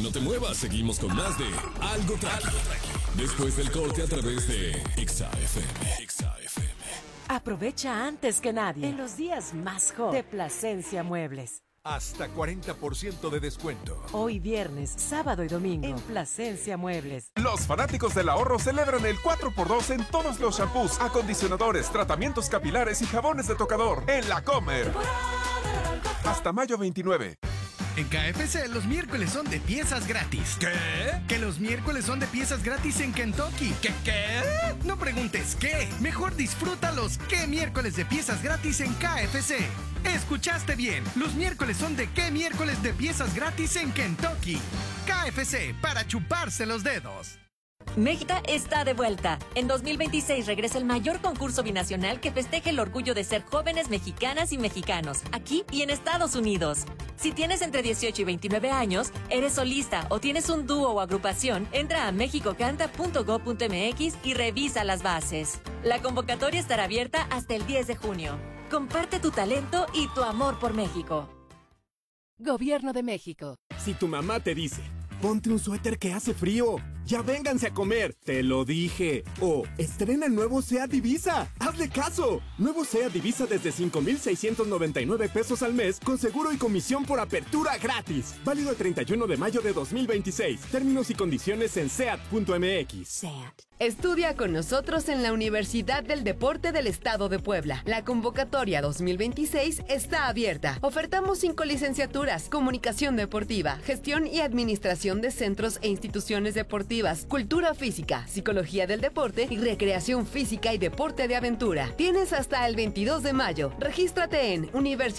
no te muevas, seguimos con más de Algo Tranqui. Después del corte a través de Exa FM. Aprovecha antes que nadie en los días más hot de Plasencia Muebles. Hasta 40% de descuento. Hoy viernes, sábado y domingo en Plasencia Muebles. Los fanáticos del ahorro celebran el 4x2 en todos los shampoos, acondicionadores, tratamientos capilares y jabones de tocador en La Comer. Hasta mayo 29. En KFC los miércoles son de piezas gratis. ¿Qué? Que los miércoles son de piezas gratis en Kentucky. ¿Qué? No preguntes qué. Mejor disfruta los qué miércoles de piezas gratis en KFC. Escuchaste bien. Los miércoles son de qué miércoles de piezas gratis en Kentucky. KFC, para chuparse los dedos. México está de vuelta. En 2026 regresa el mayor concurso binacional que festeje el orgullo de ser jóvenes mexicanas y mexicanos, aquí y en Estados Unidos. Si tienes entre 18 y 29 años, eres solista o tienes un dúo o agrupación, entra a mexicocanta.gov.mx y revisa las bases. La convocatoria estará abierta hasta el 10 de junio. Comparte tu talento y tu amor por México. Gobierno de México. Si tu mamá te dice, ponte un suéter que hace frío, ya vénganse a comer, te lo dije. O estrena el nuevo SEAT Divisa, hazle caso. Nuevo SEAT Divisa desde 5,699 pesos al mes, con seguro y comisión por apertura gratis. Válido el 31 de mayo de 2026. Términos y condiciones en SEAT.mx. SEAT. Estudia con nosotros en la Universidad del Deporte del Estado de Puebla. La convocatoria 2026 está abierta. Ofertamos 5 licenciaturas: Comunicación Deportiva, Gestión y Administración de Centros e Instituciones Deportivas, Cultura Física, Psicología del Deporte y Recreación Física y Deporte de Aventura. Tienes hasta el 22 de mayo. Regístrate en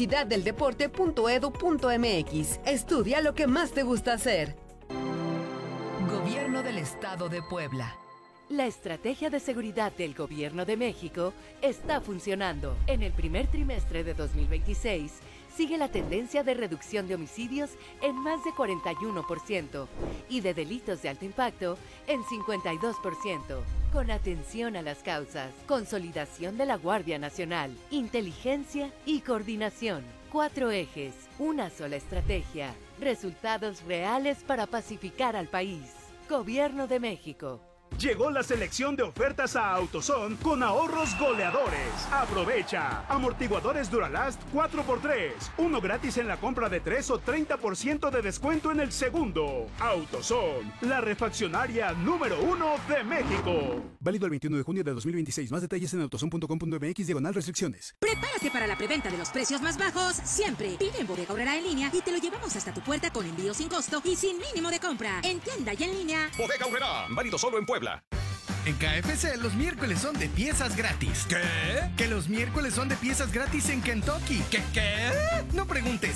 universidaddeldeporte.edu.mx. Estudia lo que más te gusta hacer. Gobierno del Estado de Puebla. La estrategia de seguridad del Gobierno de México está funcionando. En el primer trimestre de 2026, sigue la tendencia de reducción de homicidios en más de 41% y de delitos de alto impacto en 52%. Con atención a las causas, consolidación de la Guardia Nacional, inteligencia y coordinación. 4 ejes, una sola estrategia, resultados reales para pacificar al país. Gobierno de México. Llegó la selección de ofertas a AutoZone con ahorros goleadores. Aprovecha. Amortiguadores Duralast 4x3. Uno gratis en la compra de 3 o 30% de descuento en el segundo. AutoZone, la refaccionaria número 1 de México. Válido el 21 de junio de 2026. Más detalles en autozone.com.mx/restricciones. Prepárate para la preventa de los precios más bajos siempre. Pide en Bodega Aurrera en línea y te lo llevamos hasta tu puerta con envío sin costo y sin mínimo de compra. En tienda y en línea. Bodega Aurrera, válido solo en Puebla. En KFC los miércoles son de piezas gratis. ¿Qué? Que los miércoles son de piezas gratis en Kentucky. ¿Qué? No preguntes